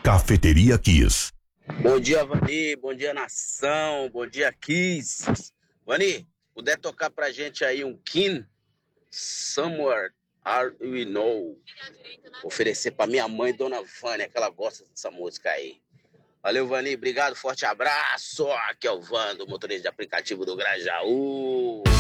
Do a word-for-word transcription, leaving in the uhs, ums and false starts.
Cafeteria Kiss. Bom dia, Vani. Bom dia, nação. Bom dia, Kiss. Vani, puder tocar pra gente aí um Kin, Somewhere Are We Know. Oferecer pra minha mãe, Dona Vânia, que ela gosta dessa música aí. Valeu, Vani. Obrigado. Forte abraço. Aqui é o Vando, motorista de aplicativo do Grajaú.